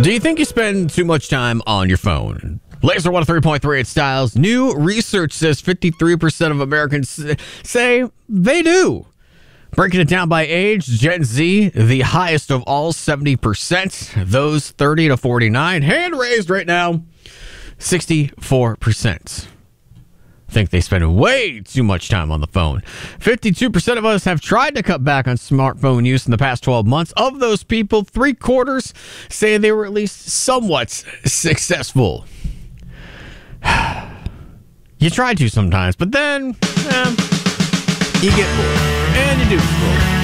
Do you think you spend too much time on your phone? Laser 103.3 at Styles. New research says 53% of Americans say they do. Breaking it down by age, Gen Z, the highest of all, 70%. Those 30 to 49, hand raised right now, 64%. Think they spend way too much time on the phone. 52% of us have tried to cut back on smartphone use in the past 12 months. Of those people, 3/4 say they were at least somewhat successful. You try to sometimes, but then you get bored, and you do scroll.